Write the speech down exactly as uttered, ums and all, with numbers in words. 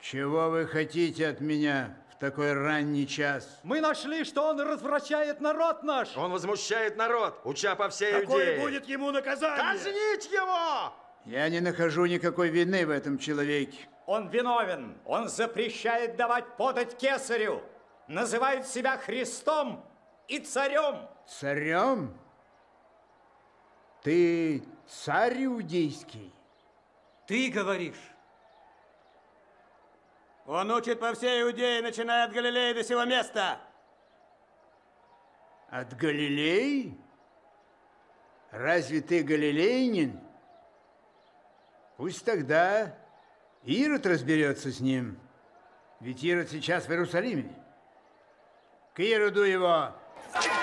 Чего вы хотите от меня в такой ранний час? Мы нашли, что он развращает народ наш. Он возмущает народ, уча по всей Какое Иудее. будет ему наказание? Казнить его! Я не нахожу никакой вины в этом человеке. Он виновен. Он запрещает давать подать кесарю. Называет себя Христом и царем. Царем? Ты царь иудейский? Ты говоришь. Он учит по всей Иудее, начиная от Галилеи до сего места. От Галилеи? Разве ты галилеянин? Пусть тогда Ирод разберется с ним. Ведь Ирод сейчас в Иерусалиме. К Ироду его!